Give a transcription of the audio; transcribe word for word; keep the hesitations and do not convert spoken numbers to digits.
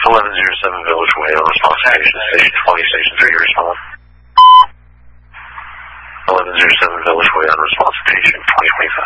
eleven oh seven Village Way on response station, station twenty, station three, respond. eleven oh seven Village Way on response station twenty twenty-five.